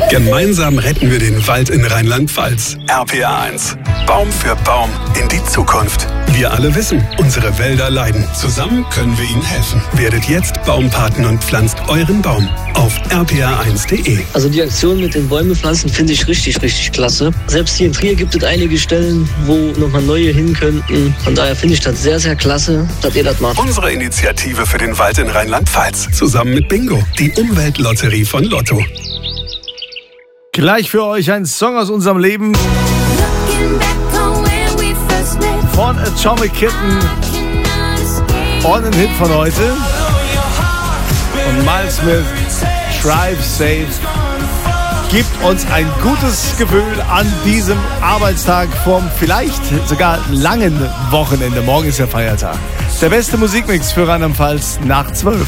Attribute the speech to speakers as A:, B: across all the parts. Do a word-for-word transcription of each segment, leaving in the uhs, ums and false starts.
A: Gemeinsam retten wir den Wald in Rheinland-Pfalz. R P R eins. Baum für Baum in die Zukunft. Wir alle wissen, unsere Wälder leiden. Zusammen können wir ihnen helfen. Werdet jetzt Baumpaten und pflanzt euren Baum auf r p r eins punkt d e.
B: Also die Aktion mit den Bäume pflanzen finde ich richtig, richtig klasse. Selbst hier in Trier gibt es einige Stellen, wo nochmal neue hin könnten. Von daher finde ich das sehr, sehr klasse, dass ihr das macht.
A: Unsere Initiative für den Wald in Rheinland-Pfalz. Zusammen mit Bingo, die Umweltlotterie von Lotto.
C: Gleich für euch ein Song aus unserem Leben von Atomic Kitten und ein Hit von heute. Und Miles Smith, Drive Safe, gibt uns ein gutes Gefühl an diesem Arbeitstag vom vielleicht sogar langen Wochenende. Morgen ist ja Feiertag. Der beste Musikmix für Rheinland-Pfalz nach zwölf.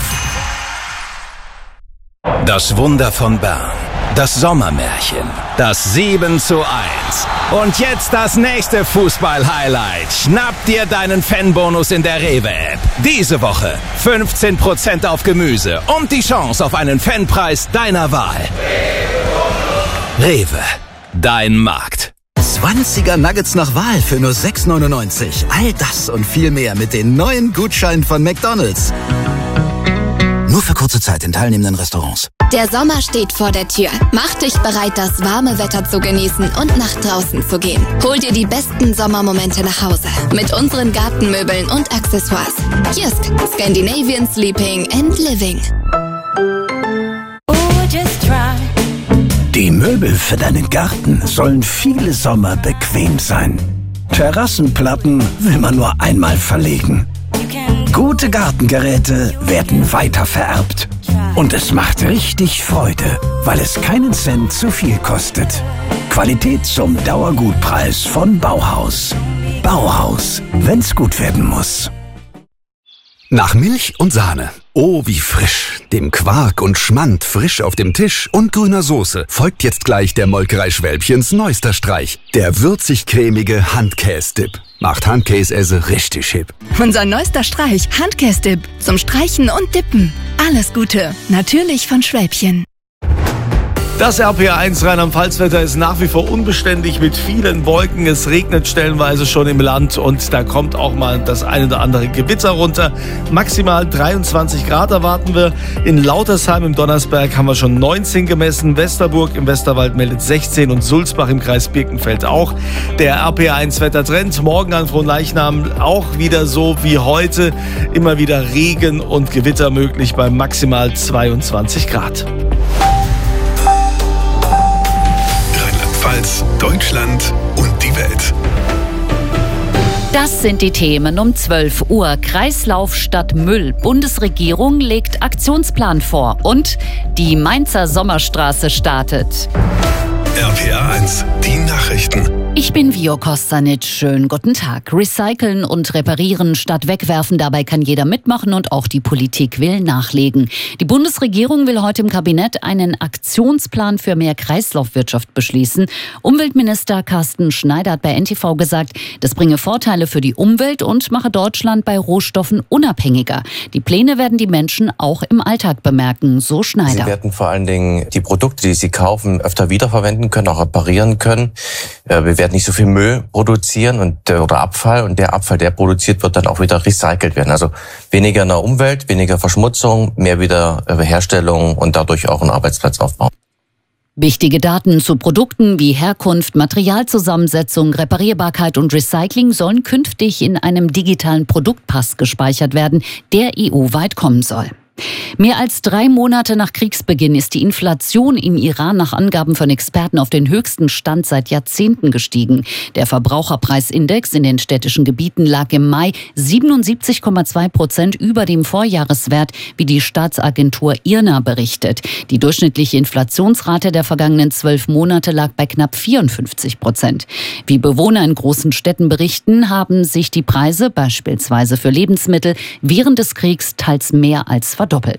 D: Das Wunder von Bern. Das Sommermärchen. Das sieben zu eins. Und jetzt das nächste Fußball-Highlight. Schnapp dir deinen Fanbonus in der Rewe-App. Diese Woche fünfzehn Prozent auf Gemüse und die Chance auf einen Fanpreis deiner Wahl. Rewe. Dein Markt.
E: zwanziger Nuggets nach Wahl für nur sechs neunundneunzig. All das und viel mehr mit den neuen Gutscheinen von McDonald's. Nur für kurze Zeit in teilnehmenden Restaurants.
F: Der Sommer steht vor der Tür. Mach dich bereit, das warme Wetter zu genießen und nach draußen zu gehen. Hol dir die besten Sommermomente nach Hause mit unseren Gartenmöbeln und Accessoires. Jysk, Scandinavian Sleeping and Living.
G: Die Möbel für deinen Garten sollen viele Sommer bequem sein. Terrassenplatten will man nur einmal verlegen. Gute Gartengeräte werden weitervererbt. Und es macht richtig Freude, weil es keinen Cent zu viel kostet. Qualität zum Dauergutpreis von Bauhaus. Bauhaus, wenn's gut werden muss.
A: Nach Milch und Sahne. Oh, wie frisch. Dem Quark und Schmand frisch auf dem Tisch und grüner Soße folgt jetzt gleich der Molkerei Schwälbchens neuester Streich. Der würzig-cremige Handkäse-Dip. Macht Handkäse richtig hip.
H: Unser neuester Streich, Handkäse-Dip. Zum Streichen und Dippen. Alles Gute. Natürlich von Schwälbchen.
C: Das R P R eins Rheinland-Pfalz-Wetter ist nach wie vor unbeständig mit vielen Wolken. Es regnet stellenweise schon im Land und da kommt auch mal das eine oder andere Gewitter runter. Maximal dreiundzwanzig Grad erwarten wir. In Lautersheim im Donnersberg haben wir schon neunzehn gemessen. Westerburg im Westerwald meldet sechzehn und Sulzbach im Kreis Birkenfeld auch. Der R P R eins Wettertrend morgen an Fronleichnam auch wieder so wie heute. Immer wieder Regen und Gewitter möglich bei maximal zweiundzwanzig Grad.
A: Deutschland und die Welt.
I: Das sind die Themen um zwölf Uhr. Kreislauf statt Müll. Bundesregierung legt Aktionsplan vor. Und die Mainzer Sommerstraße startet.
A: R P R eins, die Nachrichten.
I: Ich bin Vio Kostanic. Schönen guten Tag. Recyceln und reparieren statt wegwerfen. Dabei kann jeder mitmachen und auch die Politik will nachlegen. Die Bundesregierung will heute im Kabinett einen Aktionsplan für mehr Kreislaufwirtschaft beschließen. Umweltminister Carsten Schneider hat bei N T V gesagt, das bringe Vorteile für die Umwelt und mache Deutschland bei Rohstoffen unabhängiger. Die Pläne werden die Menschen auch im Alltag bemerken, so Schneider.
J: Sie werden vor allen Dingen die Produkte, die sie kaufen, öfter wiederverwenden können, auch reparieren können. Wir werden nicht so viel Müll produzieren und oder Abfall und der Abfall, der produziert wird, dann auch wieder recycelt werden. Also weniger in der Umwelt, weniger Verschmutzung, mehr Wiederherstellung und dadurch auch einen Arbeitsplatzaufbau.
I: Wichtige Daten zu Produkten wie Herkunft, Materialzusammensetzung, Reparierbarkeit und Recycling sollen künftig in einem digitalen Produktpass gespeichert werden, der E U-weit kommen soll. Mehr als drei Monate nach Kriegsbeginn ist die Inflation im Iran nach Angaben von Experten auf den höchsten Stand seit Jahrzehnten gestiegen. Der Verbraucherpreisindex in den städtischen Gebieten lag im Mai siebenundsiebzig Komma zwei Prozent über dem Vorjahreswert, wie die Staatsagentur I R N A berichtet. Die durchschnittliche Inflationsrate der vergangenen zwölf Monate lag bei knapp vierundfünfzig Prozent. Wie Bewohner in großen Städten berichten, haben sich die Preise beispielsweise für Lebensmittel während des Kriegs teils mehr als verdoppelt.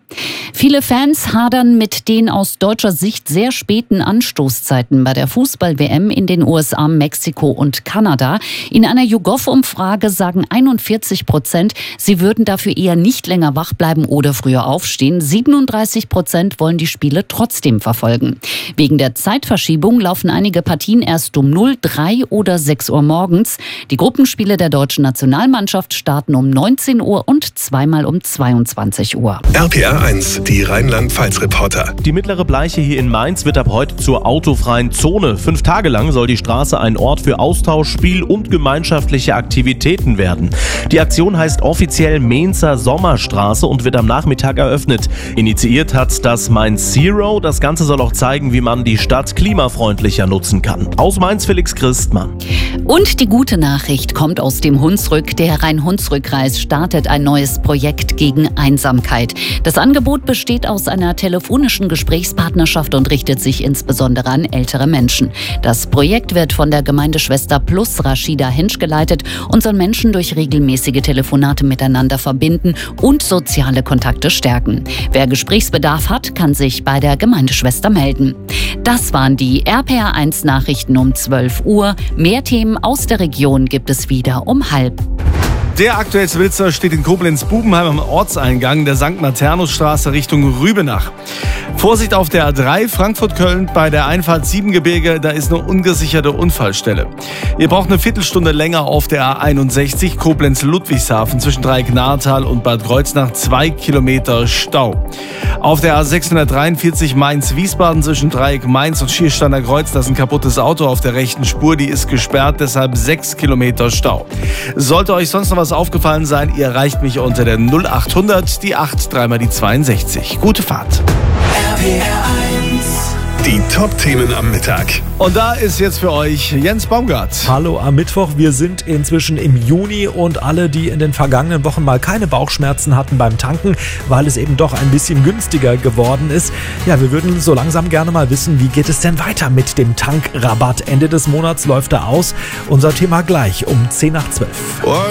I: Viele Fans hadern mit den aus deutscher Sicht sehr späten Anstoßzeiten bei der Fußball-W M in den U S A, Mexiko und Kanada. In einer YouGov-Umfrage sagen einundvierzig Prozent, sie würden dafür eher nicht länger wach bleiben oder früher aufstehen. siebenunddreißig Prozent wollen die Spiele trotzdem verfolgen. Wegen der Zeitverschiebung laufen einige Partien erst um null, drei oder sechs Uhr morgens. Die Gruppenspiele der deutschen Nationalmannschaft starten um neunzehn Uhr und zweimal um zweiundzwanzig Uhr.
K: R P R eins, die Rheinland-Pfalz-Reporter.
L: Die Mittlere Bleiche hier in Mainz wird ab heute zur autofreien Zone. Fünf Tage lang soll die Straße ein Ort für Austausch, Spiel und gemeinschaftliche Aktivitäten werden. Die Aktion heißt offiziell Mainzer Sommerstraße und wird am Nachmittag eröffnet. Initiiert hat das Mainz Zero. Das Ganze soll auch zeigen, wie man die Stadt klimafreundlicher nutzen kann. Aus Mainz Felix Christmann.
I: Und die gute Nachricht kommt aus dem Hunsrück. Der Rhein-Hunsrück-Kreis startet ein neues Projekt gegen Einsamkeit. Das Angebot besteht aus einer telefonischen Gesprächspartnerschaft und richtet sich insbesondere an ältere Menschen. Das Projekt wird von der Gemeindeschwester Plus Rashida Hensch geleitet und soll Menschen durch regelmäßige Telefonate miteinander verbinden und soziale Kontakte stärken. Wer Gesprächsbedarf hat, kann sich bei der Gemeindeschwester melden. Das waren die R P R eins Nachrichten um zwölf Uhr. Mehr Themen aus der Region gibt es wieder um halb.
C: Der aktuellste Blitzer steht in Koblenz-Bubenheim am Ortseingang der Sankt Maternusstraße Richtung Rübenach. Vorsicht auf der A drei, Frankfurt-Köln bei der Einfahrt Siebengebirge, da ist eine ungesicherte Unfallstelle. Ihr braucht eine Viertelstunde länger auf der A einundsechzig, Koblenz-Ludwigshafen zwischen Dreieck-Nahrtal und Bad Kreuznach, zwei Kilometer Stau. Auf der A sechshundertdreiundvierzig Mainz-Wiesbaden zwischen Dreieck-Mainz und Schiersteiner Kreuz, das ist ein kaputtes Auto auf der rechten Spur, die ist gesperrt, deshalb sechs Kilometer Stau. Sollte euch sonst noch was aufgefallen sein, ihr erreicht mich unter der null achthundert, die acht, dreimal die zweiundsechzig. Gute Fahrt.
K: R P R eins. Die Top-Themen am Mittag.
C: Und da ist jetzt für euch Jens Baumgart.
M: Hallo am Mittwoch. Wir sind inzwischen im Juni und alle, die in den vergangenen Wochen mal keine Bauchschmerzen hatten beim Tanken, weil es eben doch ein bisschen günstiger geworden ist. Ja, wir würden so langsam gerne mal wissen, wie geht es denn weiter mit dem Tankrabatt? Ende des Monats läuft er aus. Unser Thema gleich um zehn nach zwölf.